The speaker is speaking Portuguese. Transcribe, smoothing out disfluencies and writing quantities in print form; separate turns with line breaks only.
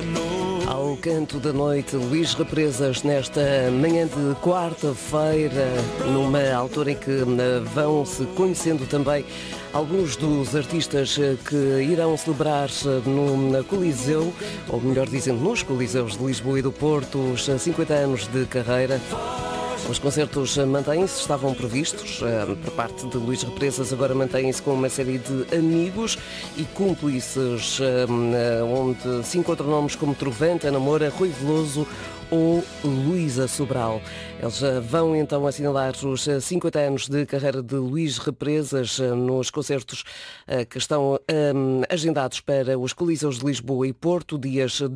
Ao canto da noite, Luís Represas, nesta manhã de quarta-feira, numa altura em que vão-se conhecendo também alguns dos artistas que irão celebrar no Coliseu, ou melhor dizendo, nos Coliseus de Lisboa e do Porto, os 50 anos de carreira. Os concertos mantêm-se, estavam previstos por parte de Luís Represas, agora mantêm-se com uma série de amigos e cúmplices, onde se encontram nomes como Trovante, Ana Moura, Rui Veloso ou Luísa Sobral. Eles vão então assinalar os 50 anos de carreira de Luís Represas nos concertos que estão agendados para os Coliseus de Lisboa e Porto, dias